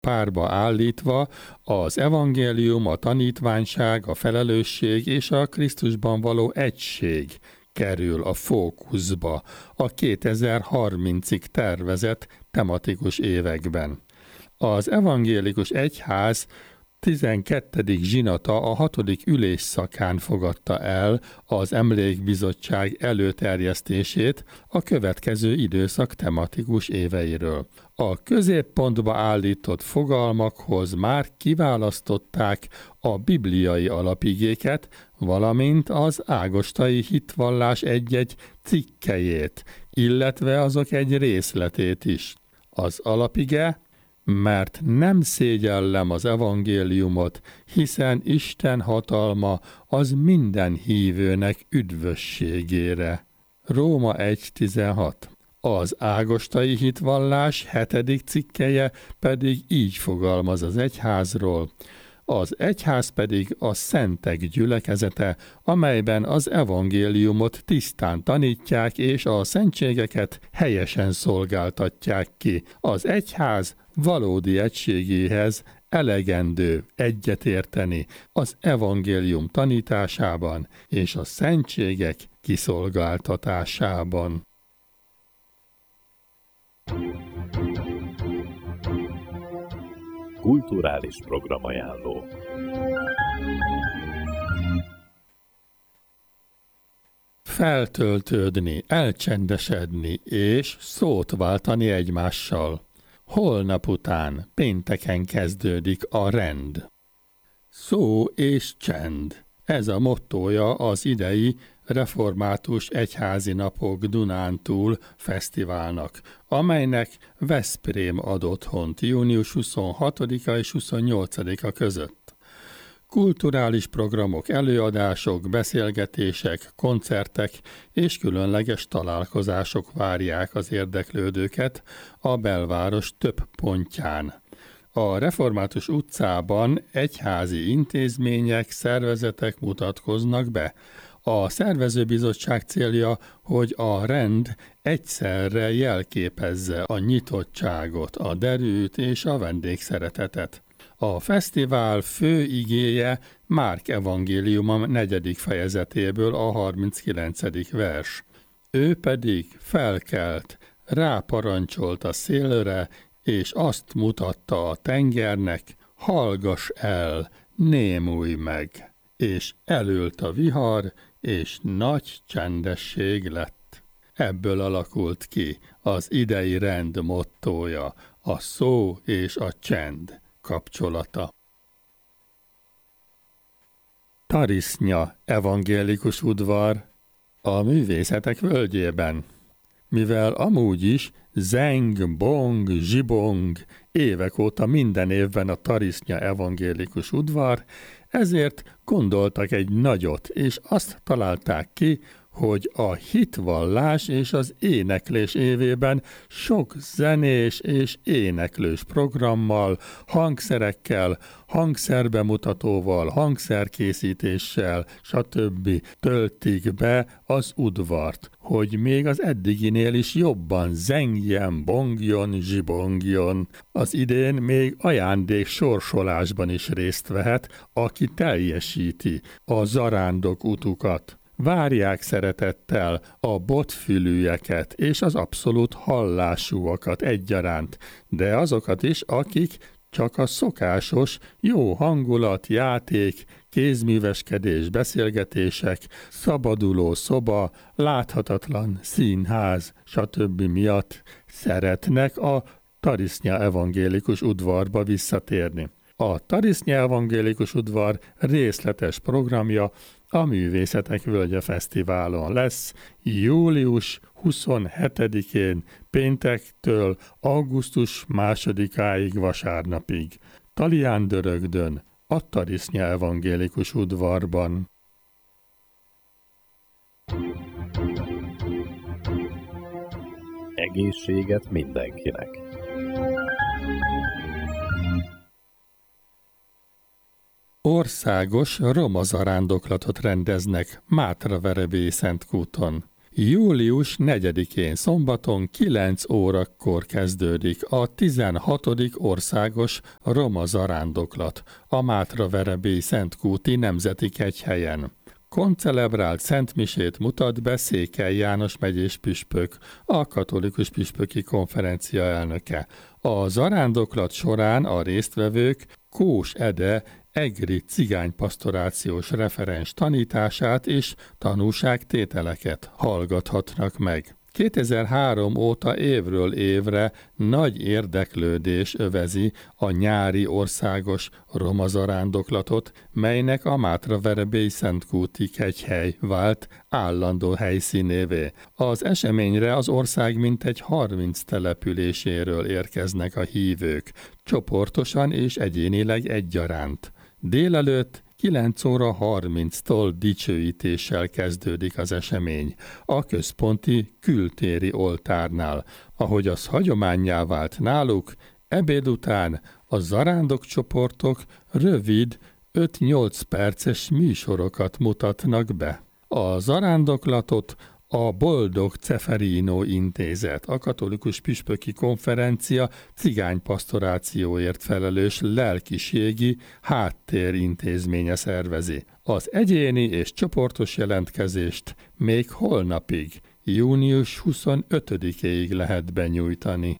párba állítva az evangélium, a tanítványság, a felelősség és a Krisztusban való egység kerül a fókuszba a 2030-ig tervezett tematikus években. Az evangélikus egyház 12. zsinata a 6. ülésszakán fogadta el az Emlékbizottság előterjesztését a következő időszak tematikus éveiről. A középpontba állított fogalmakhoz már kiválasztották a bibliai alapigéket, valamint az ágostai hitvallás egy-egy cikkelyét, illetve azok egy részletét is. Az alapige: mert nem szégyellem az evangéliumot, hiszen Isten hatalma az minden hívőnek üdvösségére. Róma 1.16. Az ágostai hitvallás 7. cikkelye pedig így fogalmaz az egyházról: az egyház pedig a szentek gyülekezete, amelyben az evangéliumot tisztán tanítják és a szentségeket helyesen szolgáltatják ki. Az egyház valódi egységéhez elegendő egyetérteni az evangélium tanításában és a szentségek kiszolgáltatásában. Kulturális programajánló. Feltöltődni, elcsendesedni és szót váltani egymással. Holnap után, pénteken kezdődik a rend. Szó és csend. Ez a mottója az idei Református Egyházi Napok Dunántúl fesztiválnak, amelynek Veszprém ad otthont június 26-a és 28-a között. Kulturális programok, előadások, beszélgetések, koncertek és különleges találkozások várják az érdeklődőket a belváros több pontján. A Református utcában egyházi intézmények, szervezetek mutatkoznak be. A szervezőbizottság célja, hogy a rend egyszerre jelképezze a nyitottságot, a derűt és a vendégszeretetet. A fesztivál fő igéje Márk evangéliuma 4. fejezetéből a 39. vers. Ő pedig felkelt, ráparancsolt a szélre, és azt mutatta a tengernek: hallgass el, némulj meg. És elült a vihar, és nagy csendesség lett. Ebből alakult ki az idei rend mottója, a szó és a csend kapcsolata. Tarisznya evangélikus udvar a művészetek völgyében. Mivel amúgy is zeng, bong, zsibong évek óta minden évben a Tarisznya evangélikus udvar, ezért gondoltak egy nagyot, és azt találták ki, hogy a hitvallás és az éneklés évében sok zenés és éneklős programmal, hangszerekkel, hangszerbemutatóval, hangszerkészítéssel, stb. Töltik be az udvart, hogy még az eddiginél is jobban zengjen, bongjon, zsibongjon. Az idén még ajándék sorsolásban is részt vehet, aki teljesíti a zarándok utukat. Várják szeretettel a botfülűeket és az abszolút hallásúakat egyaránt, de azokat is, akik csak a szokásos, jó hangulat, játék, kézműveskedés, beszélgetések, szabaduló szoba, láthatatlan színház, stb. Miatt szeretnek a Tarisznya evangélikus udvarba visszatérni. A Tarisznya evangélikus udvar részletes programja a Művészetek Völgye Fesztiválon lesz július 27-én péntektől augusztus 2-áig vasárnapig. Talián-Dörögdön, a Tarisznya evangélikus udvarban. Egészséget mindenkinek! Országos roma zarándoklatot rendeznek Mátraverebélyi Szentkúton. Július 4-én szombaton 9 órakor kezdődik a 16. országos roma zarándoklat a Mátraverebélyi Szentkúti Nemzeti Kegyhelyen. Koncelebrált szentmisét mutat be Székely János megyés püspök, a Katolikus Püspöki Konferencia elnöke. A zarándoklat során a résztvevők Kós Ede egri cigánypastorációs referens tanítását és tanúságtételeket hallgathatnak meg. 2003 óta évről évre nagy érdeklődés övezi a nyári országos roma zarándoklatot, melynek a Mátraverebélyi Szentkúti Kegyhely vált állandó helyszínévé. Az eseményre az ország mintegy 30 településéről érkeznek a hívők, csoportosan és egyénileg egyaránt. Délelőtt 9 óra 30-tól dicsőítéssel kezdődik az esemény a központi kültéri oltárnál. Ahogy az hagyománnyá vált náluk, ebéd után a zarándokcsoportok rövid 5-8 perces műsorokat mutatnak be. A zarándoklatot a Boldog Ceferino Intézet, a Katolikus Püspöki Konferencia cigánypastorációért felelős lelkiségi háttérintézménye szervezi. Az egyéni és csoportos jelentkezést még holnapig, június 25-éig lehet benyújtani.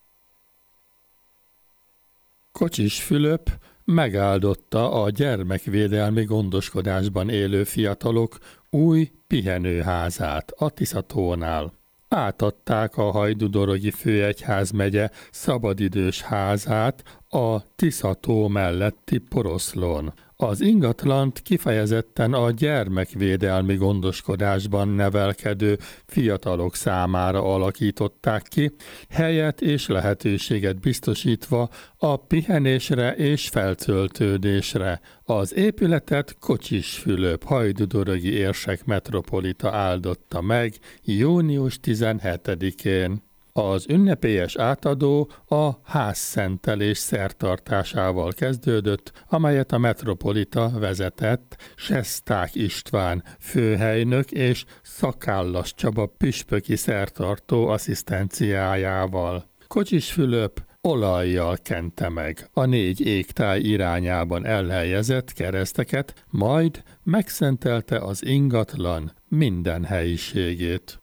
Kocsis Fülöp megáldotta a gyermekvédelmi gondoskodásban élő fiatalok új pihenőházát a Tiszatónál. Átadták a Hajdúdorogi Főegyházmegye szabadidős házát a Tiszató melletti Poroszlón. Az ingatlant kifejezetten a gyermekvédelmi gondoskodásban nevelkedő fiatalok számára alakították ki, helyet és lehetőséget biztosítva a pihenésre és feltöltődésre. Az épületet Kocsis Fülöp hajdúdorogi érsek metropolita áldotta meg június 17-én. Az ünnepélyes átadó a házszentelés szertartásával kezdődött, amelyet a metropolita vezetett Sesták István főhelynök és Szakállas Csaba püspöki szertartó asszisztenciájával. Kocsis Fülöp olajjal kente meg a 4 égtáj irányában elhelyezett kereszteket, majd megszentelte az ingatlan minden helyiségét.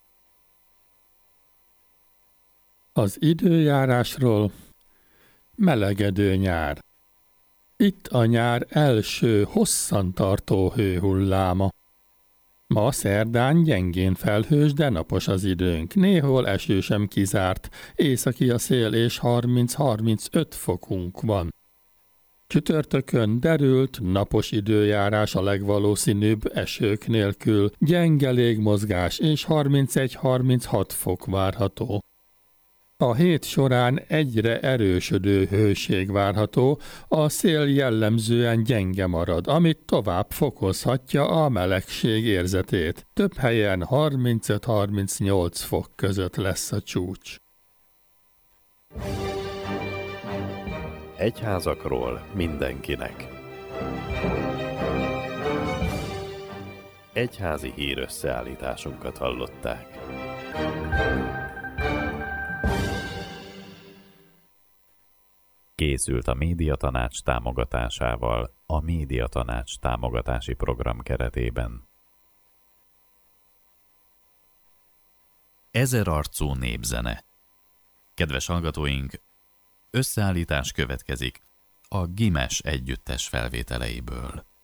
Az időjárásról: melegedő nyár. Itt a nyár első hosszantartó hőhulláma. Ma szerdán gyengén felhős, de napos az időnk, néhol eső sem kizárt, északi a szél és 30-35 fokunk van. Csütörtökön derült, napos időjárás a legvalószínűbb, esők nélkül, gyenge légmozgás és 31-36 fok várható. A hét során egyre erősödő hőség várható, a szél jellemzően gyenge marad, amit tovább fokozhatja a melegség érzetét. Több helyen 35-38 fok között lesz a csúcs. Egyházakról mindenkinek. Egyházi hírösszeállításunkat hallották. Készült a Médiatanács támogatásával a Médiatanács támogatási program keretében. Ezerarcú népzene. Kedves hallgatóink, összeállítás következik a Gimes együttes felvételeiből.